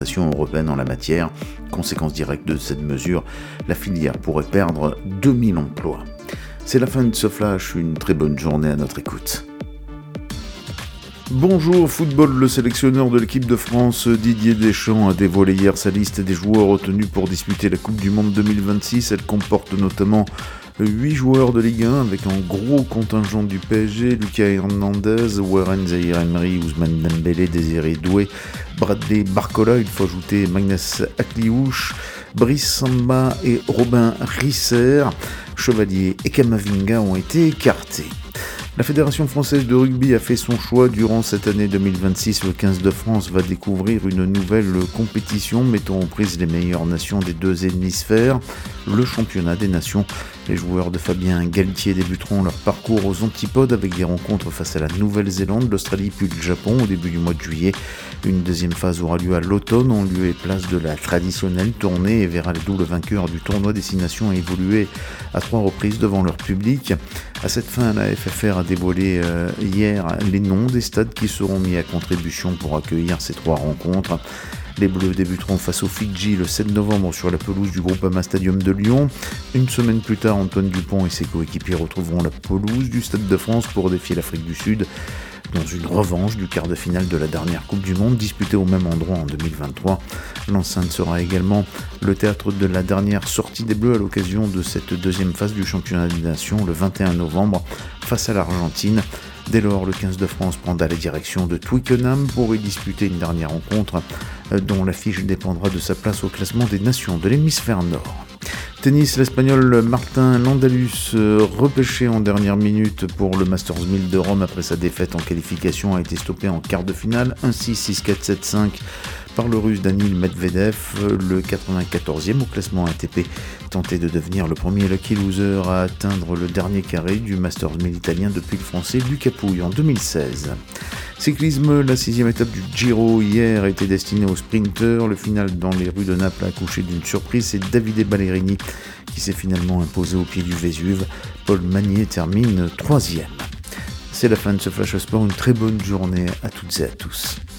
européenne en la matière. Conséquence directe de cette mesure, la filière pourrait perdre 2000 emplois. C'est la fin de ce flash, une très bonne journée à notre écoute. Bonjour football, le sélectionneur de l'équipe de France Didier Deschamps a dévoilé hier sa liste des joueurs retenus pour disputer la Coupe du Monde 2026. Elle comporte notamment 8 joueurs de Ligue 1 avec un gros contingent du PSG, Lucas Hernandez, Warren Zaïre-Emery, Ousmane Dembélé, Désiré Doué, Bradley Barcola, il faut ajouter Magnus Akliouche, Brice Samba et Robin Risser. Chevalier et Kamavinga ont été écartés. La Fédération française de rugby a fait son choix durant cette année 2026. Le 15 de France va découvrir une nouvelle compétition mettant en prise les meilleures nations des deux hémisphères, le championnat des nations. Les joueurs de Fabien Galtier débuteront leur parcours aux antipodes avec des rencontres face à la Nouvelle-Zélande, l'Australie puis le Japon au début du mois de juillet. Une deuxième phase aura lieu à l'automne en lieu et place de la traditionnelle tournée et verra les doubles vainqueurs du tournoi Destination évoluer à 3 reprises devant leur public. À cette fin, la FFR a dévoilé hier les noms des stades qui seront mis à contribution pour accueillir ces 3 rencontres. Les Bleus débuteront face aux Fidji le 7 novembre sur la pelouse du Groupama Stadium de Lyon. Une semaine plus tard, Antoine Dupont et ses coéquipiers retrouveront la pelouse du Stade de France pour défier l'Afrique du Sud dans une revanche du quart de finale de la dernière Coupe du Monde disputée au même endroit en 2023. L'enceinte sera également le théâtre de la dernière sortie des Bleus à l'occasion de cette deuxième phase du championnat des nations le 21 novembre face à l'Argentine. Dès lors, le 15 de France prendra la direction de Twickenham pour y disputer une dernière rencontre dont l'affiche dépendra de sa place au classement des nations de l'hémisphère nord. Tennis, l'Espagnol Martin Landalus, repêché en dernière minute pour le Masters 1000 de Rome après sa défaite en qualification, a été stoppé en quart de finale 1-6, 6-4, 7-5 par le Russe Daniil Medvedev, le 94e au classement ATP, tentait de devenir le premier lucky loser à atteindre le dernier carré du Masters 1000 italien depuis le français Lucas Pouille en 2016. Cyclisme, la 6e étape du Giro hier était destinée aux sprinteurs. Le final dans les rues de Naples a accouché d'une surprise, c'est Davide Ballerini qui s'est finalement imposé au pied du Vésuve. Paul Magnier termine 3e. C'est la fin de ce Flash Sport, une très bonne journée à toutes et à tous.